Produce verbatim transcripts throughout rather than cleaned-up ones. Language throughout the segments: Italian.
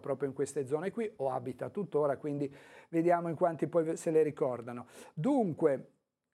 proprio in queste zone qui, o abita tuttora, quindi vediamo in quanti poi se le ricordano. Dunque,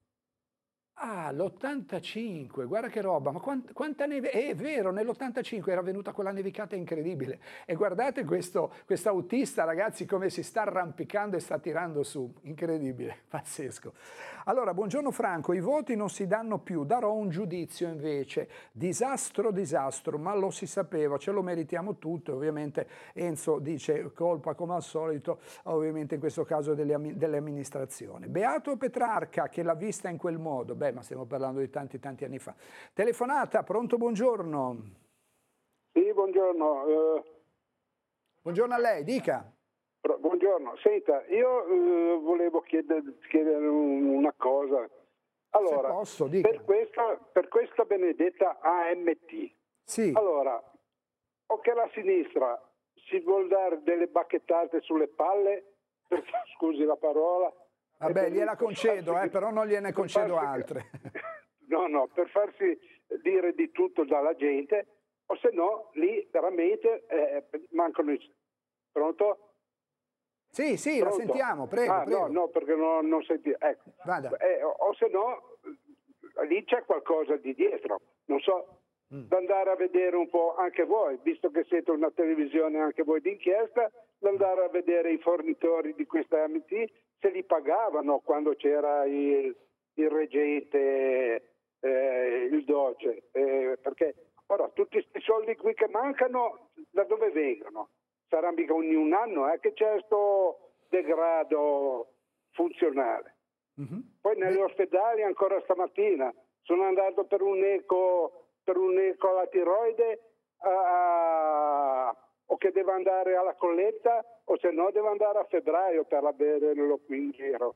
ah, l'ottantacinque, guarda che roba, ma quant, quanta neve, è vero, nell'ottantacinque era venuta quella nevicata incredibile e guardate questo autista, ragazzi, come si sta arrampicando e sta tirando su, incredibile, pazzesco. Allora, buongiorno Franco, i voti non si danno più, darò un giudizio invece, disastro, disastro, ma lo si sapeva, ce lo meritiamo tutto, ovviamente Enzo dice colpa come al solito, ovviamente in questo caso delle, delle amministrazioni. Beato Petrarca che l'ha vista in quel modo, beh, ma stiamo parlando di tanti tanti anni fa. Telefonata, pronto, buongiorno. Sì, buongiorno. Uh, buongiorno a lei, dica. Buongiorno, senta, io uh, volevo chiedere, chiedere una cosa. Allora, se posso, dica. Per questa, per questa benedetta A M T, sì. Allora, o che la sinistra si vuol dare delle bacchettate sulle palle, perché, scusi la parola, vabbè, gliela concedo, eh, però non gliene concedo farsi, altre. No, no, per farsi dire di tutto dalla gente, o se no, lì veramente eh, mancano i... Pronto? Sì, sì, Pronto? La sentiamo, prego, ah, prego. No, no, perché non, non senti... Ecco. Vada. Eh, o, o se no, lì c'è qualcosa di dietro, non so, mm. da andare a vedere un po' anche voi, visto che siete una televisione anche voi d'inchiesta, da andare a vedere i fornitori di questa A M T, se li pagavano quando c'era il, il reggente, eh, il doce, eh, perché ora tutti questi soldi qui che mancano, da dove vengono? Sarà mica ogni un anno eh, che c'è questo degrado funzionale. Mm-hmm. Poi negli Beh. ospedali ancora stamattina sono andato per un eco, per un eco alla tiroide a... o che deve andare alla colletta o se no deve andare a febbraio per averlo qui in giro.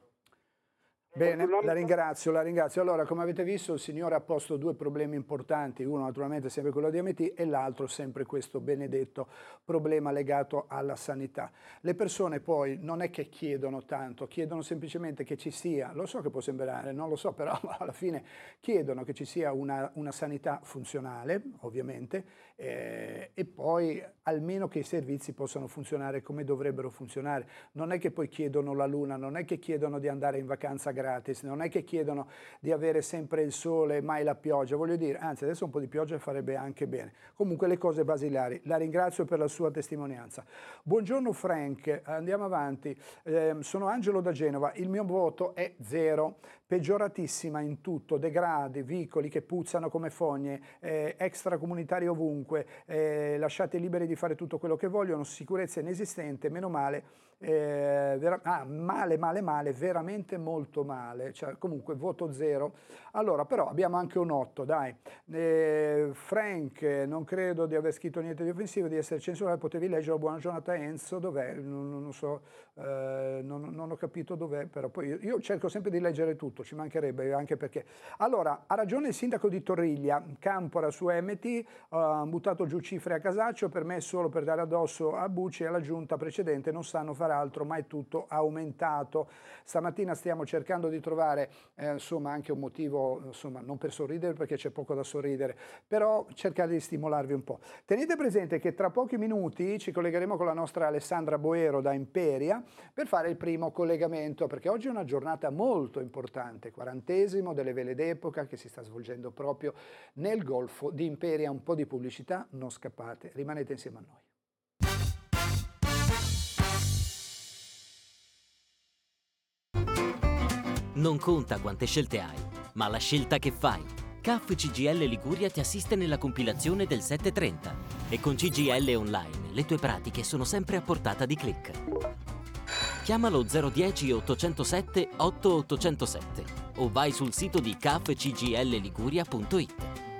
Bene, la ringrazio, la ringrazio. Allora, come avete visto, il Signore ha posto due problemi importanti, uno naturalmente sempre quello di A M T e l'altro sempre questo benedetto problema legato alla sanità. Le persone poi non è che chiedono tanto, chiedono semplicemente che ci sia, lo so che può sembrare, non lo so, però alla fine chiedono che ci sia una, una sanità funzionale, ovviamente, eh, e poi almeno che i servizi possano funzionare come dovrebbero funzionare. Non è che poi chiedono la luna, non è che chiedono di andare in vacanza gratis, non è che chiedono di avere sempre il sole, mai la pioggia, voglio dire, anzi adesso un po' di pioggia farebbe anche bene. Comunque le cose basilari, la ringrazio per la sua testimonianza. Buongiorno Frank, andiamo avanti, eh, sono Angelo da Genova, il mio voto è zero, peggioratissima in tutto, degradi, vicoli che puzzano come fogne, eh, extracomunitari ovunque, eh, lasciate liberi di fare tutto quello che vogliono, sicurezza inesistente, meno male, eh, vera- ah, male, male, male, veramente molto male, cioè, comunque voto zero. Allora, però abbiamo anche un otto, dai. Eh, Frank, non credo di aver scritto niente di offensivo, di essere censurato, potevi leggere, buona giornata Enzo, dov'è? Non, non so, eh, non, non ho capito dov'è, però poi io, io cerco sempre di leggere tutto, ci mancherebbe, anche perché. Allora, ha ragione il sindaco di Torriglia, Campora su A M T, ha uh, buttato giù cifre a casaccio, per me solo per dare addosso a Bucci e alla giunta precedente, non sanno fare altro, ma è tutto aumentato. Stamattina stiamo cercando di trovare eh, insomma anche un motivo, insomma non per sorridere perché c'è poco da sorridere, però cercare di stimolarvi un po'. Tenete presente che tra pochi minuti ci collegheremo con la nostra Alessandra Boero da Imperia per fare il primo collegamento, perché oggi è una giornata molto importante, quarantesimo delle vele d'epoca che si sta svolgendo proprio nel Golfo di Imperia. Un po' di pubblicità, non scappate, rimanete insieme a noi. Non conta quante scelte hai, ma la scelta che fai. C A F C G I L Liguria ti assiste nella compilazione del sette trenta e con C G I L Online le tue pratiche sono sempre a portata di click. Chiamalo zero dieci ottocentosette otto ottocentosette o vai sul sito di c a f c g l liguria punto it.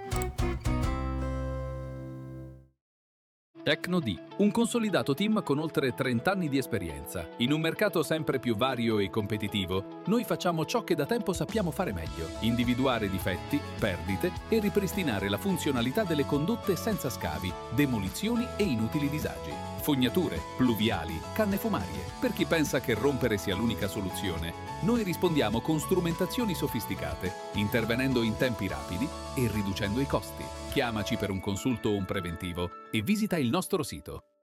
Tecnodi, un consolidato team con oltre trenta anni di esperienza. In un mercato sempre più vario e competitivo, noi facciamo ciò che da tempo sappiamo fare meglio: individuare difetti, perdite e ripristinare la funzionalità delle condotte senza scavi, demolizioni e inutili disagi. Fognature, pluviali, canne fumarie. Per chi pensa che rompere sia l'unica soluzione, noi rispondiamo con strumentazioni sofisticate, intervenendo in tempi rapidi e riducendo i costi. Chiamaci per un consulto o un preventivo e visita il nostro sito.